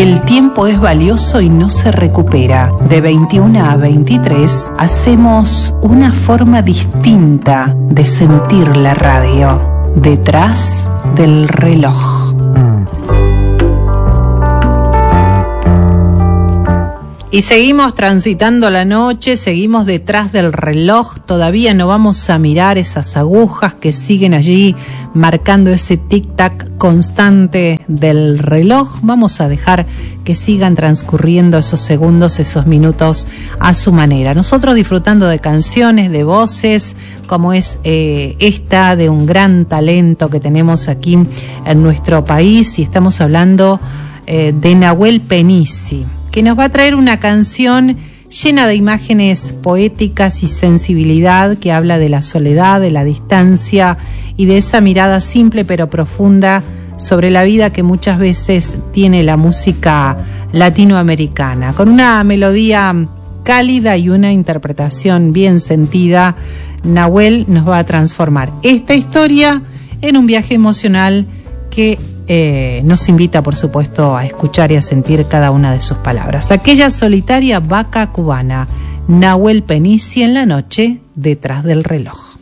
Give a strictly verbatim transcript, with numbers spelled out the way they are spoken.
El tiempo es valioso y no se recupera. De veintiuna a veintitrés hacemos una forma distinta de sentir la radio. Detrás del reloj. Y seguimos transitando la noche, seguimos detrás del reloj, todavía no vamos a mirar esas agujas que siguen allí marcando ese tic-tac constante del reloj. Vamos a dejar que sigan transcurriendo esos segundos, esos minutos a su manera. Nosotros disfrutando de canciones, de voces, como es eh, esta de un gran talento que tenemos aquí en nuestro país, y estamos hablando eh, de Nahuel Penici, que nos va a traer una canción llena de imágenes poéticas y sensibilidad, que habla de la soledad, de la distancia y de esa mirada simple pero profunda sobre la vida que muchas veces tiene la música latinoamericana. Con una melodía cálida y una interpretación bien sentida, Nahuel nos va a transformar esta historia en un viaje emocional que Eh, nos invita, por supuesto, a escuchar y a sentir cada una de sus palabras. Aquella solitaria vaca cubana, Nahuel Penici en la noche detrás del reloj.